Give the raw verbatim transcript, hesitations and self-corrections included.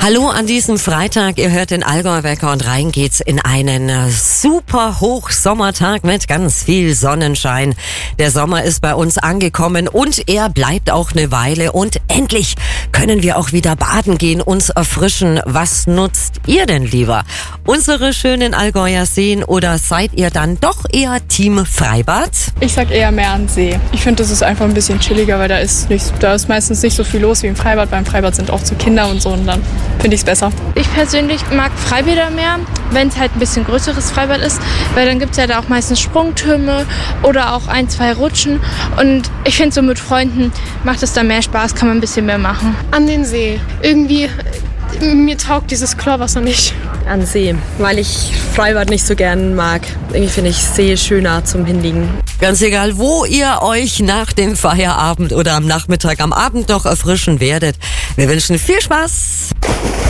Hallo an diesem Freitag, ihr hört den Allgäu-Wecker und rein geht's in einen äh, super Hochsommertag mit ganz viel Sonnenschein. Der Sommer ist bei uns angekommen und er bleibt auch eine Weile und endlich können wir auch wieder baden gehen, uns erfrischen. Was nutzt ihr denn lieber? Unsere schönen Allgäuer Seen oder seid ihr dann doch eher Team Freibad? Ich sag eher mehr an See. Ich finde, das ist einfach ein bisschen chilliger, weil da ist, nicht, da ist meistens nicht so viel los wie im Freibad. Beim Freibad sind auch so Kinder und so und dann finde ich es besser. Ich persönlich mag Freibäder mehr, wenn es halt ein bisschen größeres Freibad ist, weil dann gibt es ja da auch meistens Sprungtürme oder auch ein, zwei Rutschen und ich finde so mit Freunden macht es da mehr Spaß, kann man ein bisschen mehr machen. An den See. Irgendwie, mir taugt dieses Chlorwasser nicht. An See, weil ich Freibad nicht so gern mag. Irgendwie finde ich See schöner zum Hinliegen. Ganz egal, wo ihr euch nach dem Feierabend oder am Nachmittag, am Abend noch erfrischen werdet. Wir wünschen viel Spaß.